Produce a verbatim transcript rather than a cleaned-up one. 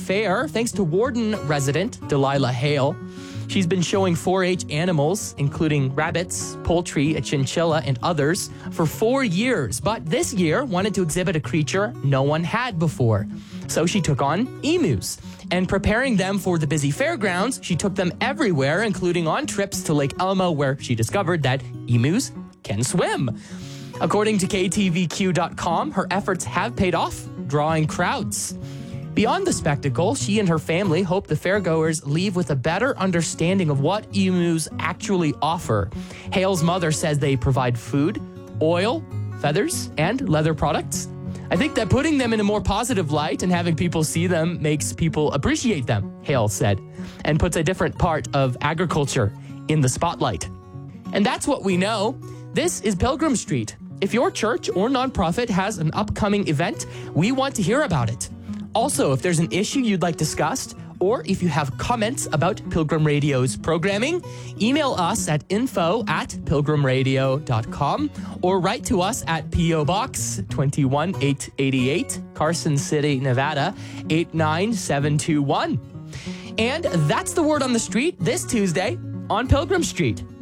fair thanks to Warden resident Delilah Hale. She's been showing four H animals, including rabbits, poultry, a chinchilla, and others, for four years. But this year wanted to exhibit a creature no one had before. So she took on emus. And preparing them for the busy fairgrounds, she took them everywhere, including on trips to Lake Elmo, where she discovered that emus can swim. According to K T V Q dot com, her efforts have paid off, drawing crowds. Beyond the spectacle, she and her family hope the fairgoers leave with a better understanding of what emus actually offer. Hale's mother says they provide food, oil, feathers, and leather products. I think that putting them in a more positive light and having people see them makes people appreciate them, Hale said, and puts a different part of agriculture in the spotlight. And that's what we know. This is Pilgrim Street. If your church or nonprofit has an upcoming event, we want to hear about it. Also, if there's an issue you'd like discussed, or if you have comments about Pilgrim Radio's programming, email us at info at pilgrim radio dot com or write to us at P O Box two one eight eight eight, Carson City, Nevada eight nine seven two one. And that's the word on the street this Tuesday on Pilgrim Street.